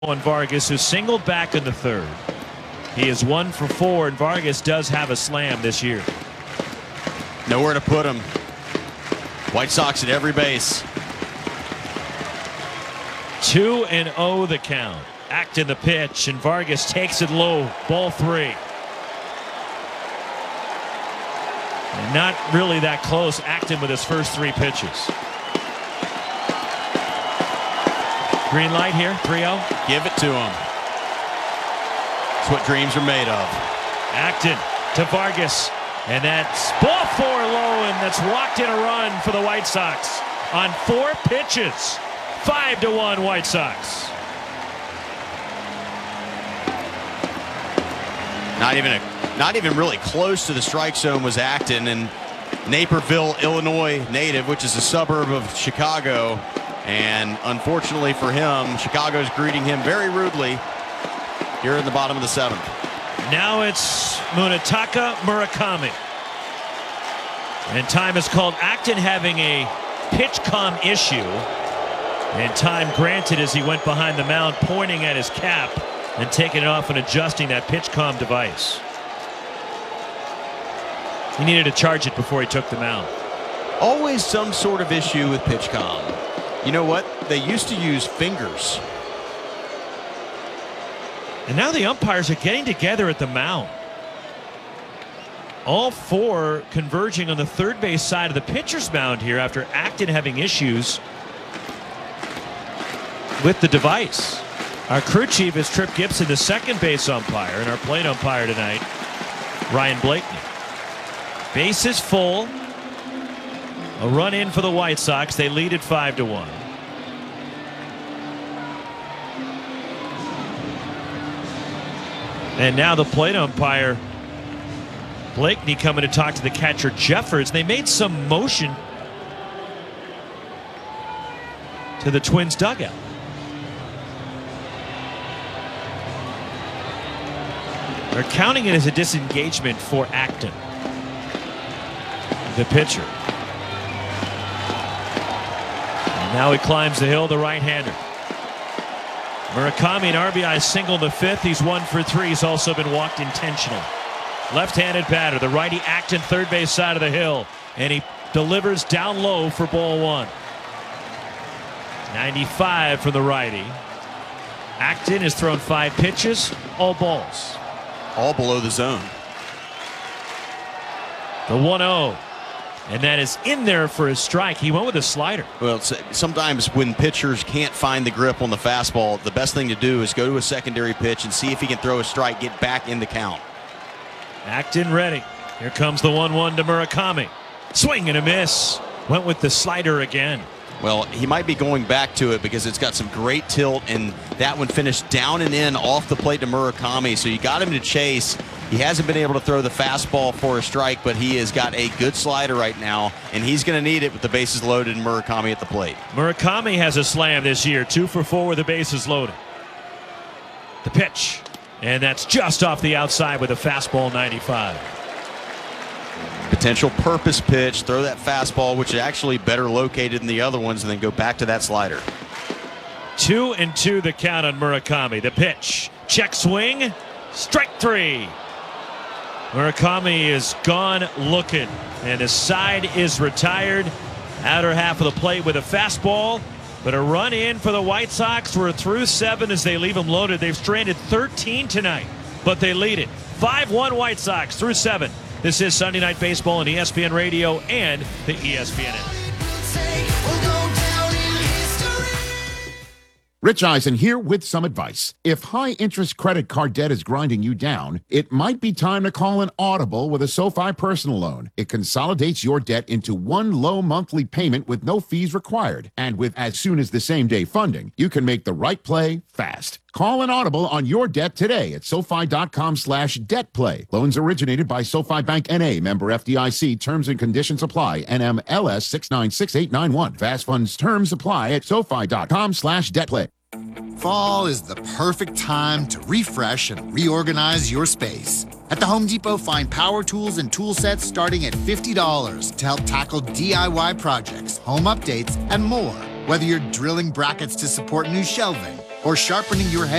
on Vargas, who singled back in the third. He is 1 for 4, and Vargas does have a slam this year. Nowhere to put him. White Sox at every base. 2-0 the count. Acton the pitch, and Vargas takes it low. Ball 3. And not really that close. Acton with his first 3 pitches. Green light here, 3-0. Give it to him. That's what dreams are made of. Acton to Vargas, and that's ball 4 low, and that's walked in a run for the White Sox on 4 pitches. 5-1 White Sox. Not even really close to the strike zone was Acton, and Naperville, Illinois native, which is a suburb of Chicago. And unfortunately for him, Chicago's greeting him very rudely here in the bottom of the 7th. Now it's Munetaka Murakami. And time is called. Acton having a pitch comm issue. And time granted as he went behind the mound, pointing at his cap and taking it off and adjusting that pitch comm device. He needed to charge it before he took the mound. Always some sort of issue with pitch comm. You know what? They used to use fingers. And now the umpires are getting together at the mound. All 4 converging on the third base side of the pitcher's mound here after Acton having issues with the device. Our crew chief is Trip Gibson, the second base umpire, and our plate umpire tonight, Ryan Blakeney. Base is full. A run in for the White Sox. They lead at 5-1. And now the plate umpire, Blakeney, coming to talk to the catcher, Jeffers. They made some motion to the Twins dugout. They're counting it as a disengagement for Acton, the pitcher. Now he climbs the hill, the right-hander. Murakami, an RBI single in the 5th. He's 1 for 3. He's also been walked intentionally. Left-handed batter, the righty Acton, third base side of the hill. And he delivers down low for ball 1. 95 from the righty. Acton has thrown 5 pitches, all balls. All below the zone. The 1-0. And that is in there for his strike. He went with a slider. Well, sometimes when pitchers can't find the grip on the fastball, the best thing to do is go to a secondary pitch and see if he can throw a strike, get back in the count. Acton ready. Here comes the 1-1 to Murakami. Swing and a miss. Went with the slider again. Well, he might be going back to it because it's got some great tilt, and that one finished down and in off the plate to Murakami. So you got him to chase. He hasn't been able to throw the fastball for a strike, but he has got a good slider right now, and he's going to need it with the bases loaded and Murakami at the plate. Murakami has a slam this year, 2 for 4 with the bases loaded. The pitch, and that's just off the outside with a fastball, 95. Potential purpose pitch, throw that fastball, which is actually better located than the other ones, and then go back to that slider. 2-2 the count on Murakami. The pitch, check swing, strike 3. Murakami is gone looking, and his side is retired. Outer half of the plate with a fastball, but a run in for the White Sox. We're through 7 as they leave them loaded. They've stranded 13 tonight, but they lead it. 5-1 White Sox through 7. This is Sunday Night Baseball on ESPN Radio and the ESPN app. Rich Eisen here with some advice. If high-interest credit card debt is grinding you down, it might be time to call an audible with a SoFi personal loan. It consolidates your debt into one low monthly payment with no fees required. And with as soon as the same-day funding, you can make the right play fast. Call an audible on your debt today at SoFi.com/debtplay. Loans originated by SoFi Bank N.A., member FDIC. Terms and conditions apply. NMLS 696891. Fast funds terms apply at SoFi.com/debtplay. Fall is the perfect time to refresh and reorganize your space. At the Home Depot, find power tools and tool sets starting at $50 to help tackle DIY projects, home updates, and more. Whether you're drilling brackets to support new shelving, or sharpening your